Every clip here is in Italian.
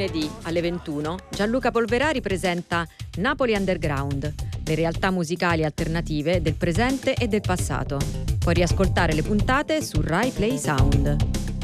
lunedì alle 21 Gianluca Polverari presenta Napoli Underground, le realtà musicali alternative del presente e del passato. Puoi riascoltare le puntate su Rai Play Sound.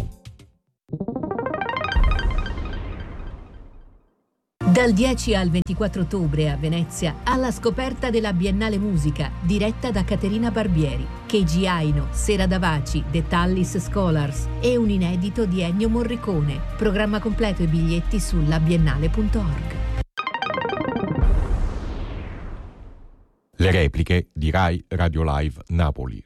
Dal 10 al 24 ottobre a Venezia, alla scoperta della Biennale Musica, diretta da Caterina Barbieri, Keiji Aino, Sera Davaci, The Tallis Scholars e un inedito di Ennio Morricone. Programma completo e biglietti su labiennale.org. Le repliche di Rai Radio Live Napoli.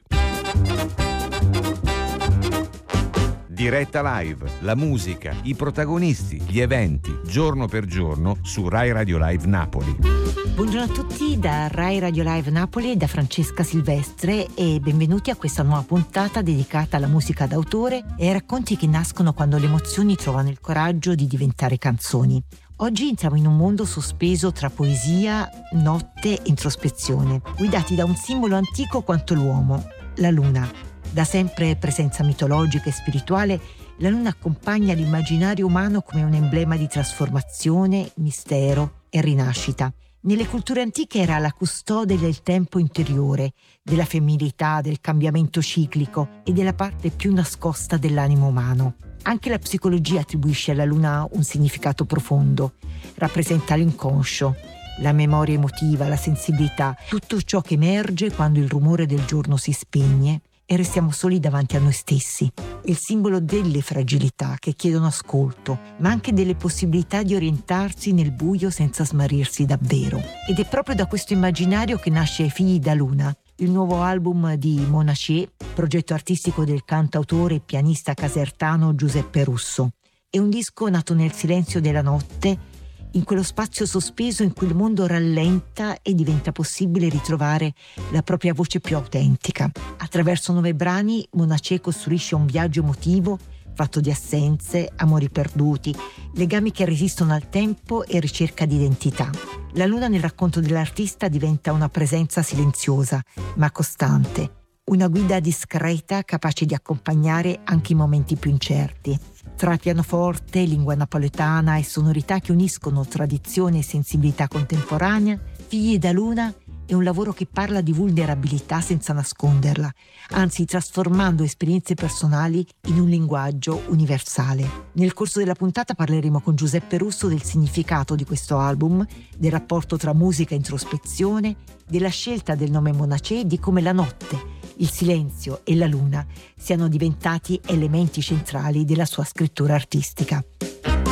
Diretta live, la musica, i protagonisti, gli eventi, giorno per giorno su Rai Radio Live Napoli. Buongiorno a tutti da Rai Radio Live Napoli e da Francesca Silvestre e benvenuti a questa nuova puntata dedicata alla musica d'autore e ai racconti che nascono quando le emozioni trovano il coraggio di diventare canzoni. Oggi entriamo in un mondo sospeso tra poesia, notte e introspezione, guidati da un simbolo antico quanto l'uomo, la luna. Da sempre presenza mitologica e spirituale, la luna accompagna l'immaginario umano come un emblema di trasformazione, mistero e rinascita. Nelle culture antiche era la custode del tempo interiore, della femminilità, del cambiamento ciclico e della parte più nascosta dell'animo umano. Anche la psicologia attribuisce alla luna un significato profondo. Rappresenta l'inconscio, la memoria emotiva, la sensibilità, tutto ciò che emerge quando il rumore del giorno si spegne e restiamo soli davanti a noi stessi. È il simbolo delle fragilità che chiedono ascolto, ma anche delle possibilità di orientarsi nel buio senza smarrirsi davvero. Ed è proprio da questo immaginario che nasce Figli da Luna, il nuovo album di Monachè, progetto artistico del cantautore e pianista casertano Giuseppe Russo. È un disco nato nel silenzio della notte, in quello spazio sospeso in cui il mondo rallenta e diventa possibile ritrovare la propria voce più autentica. Attraverso 9 brani, Monachè costruisce un viaggio emotivo fatto di assenze, amori perduti, legami che resistono al tempo e ricerca di identità. La luna nel racconto dell'artista diventa una presenza silenziosa, ma costante, una guida discreta capace di accompagnare anche i momenti più incerti. Tra pianoforte, lingua napoletana e sonorità che uniscono tradizione e sensibilità contemporanea, Figli da Luna è un lavoro che parla di vulnerabilità senza nasconderla, anzi trasformando esperienze personali in un linguaggio universale. Nel corso della puntata parleremo con Giuseppe Russo del significato di questo album, del rapporto tra musica e introspezione, della scelta del nome Monachè e di come la notte, il silenzio e la luna siano diventati elementi centrali della sua scrittura artistica.